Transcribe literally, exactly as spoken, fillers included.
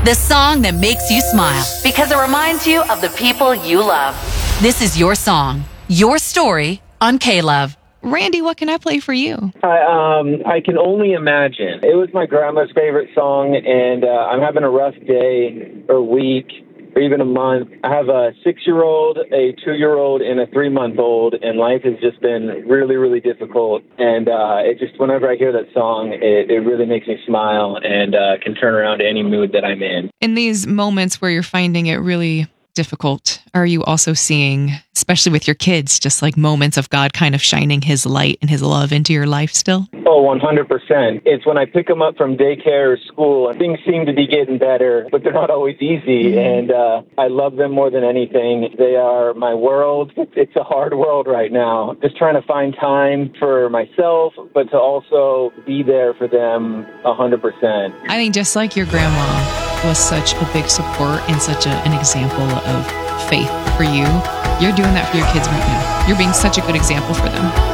The song that makes you smile because it reminds you of the people you love. This is your song, your story on K-Love. Randy, what can I play for you? I, um, I can only imagine. It was my grandma's favorite song, and uh, I'm having a rough day or week or even a month. I have a six-year-old, a two-year-old, and a three-month-old, and life has just been really, really difficult. And uh, it just, whenever I hear that song, it, it really makes me smile and uh, can turn around any mood that I'm in. In these moments where you're finding it really difficult, are you also seeing, especially with your kids, just like moments of God kind of shining his light and his love into your life still? Oh, one hundred percent. It's when I pick them up from daycare or school, and things seem to be getting better, but they're not always easy. And uh, I love them more than anything. They are my world. It's a hard world right now. Just trying to find time for myself, but to also be there for them one hundred percent. I think just like your grandma was such a big support and such a, an example of faith for you, you're doing that for your kids right now. You're being such a good example for them.